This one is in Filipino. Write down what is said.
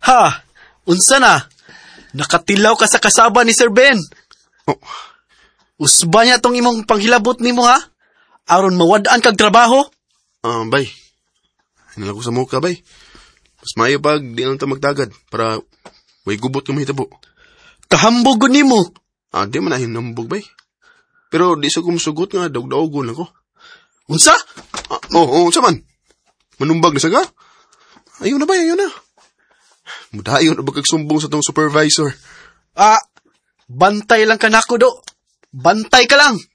Ha, unsa na? Nakatilaw ka sa kasaba ni Sir Ben. Oh, Usba niya tong imong panghilabot nimo ha? Aron mawadaan kag trabaho? bay. Hinala ko sa muka, bay. Mas maayo pag di lang ta magdagad para way gubot ka mahitabo. Kahambog gud nimo. Di man na hinambog, bay. Pero di sa kumusugot nga, daog-daogon ako. Unsa? Unsa man? Manumbag na sa ka? Ayaw na, bay, ayaw na. Mudayon na bagagsumbong sa tong supervisor. Bantay lang ka nako do. Bantay ka lang.